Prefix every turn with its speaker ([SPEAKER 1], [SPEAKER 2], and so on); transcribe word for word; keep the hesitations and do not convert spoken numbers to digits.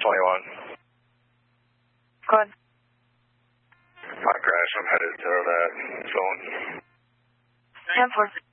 [SPEAKER 1] twenty-one.
[SPEAKER 2] Go ahead.
[SPEAKER 1] Hi, Crash. I'm headed to that zone.
[SPEAKER 2] ten four.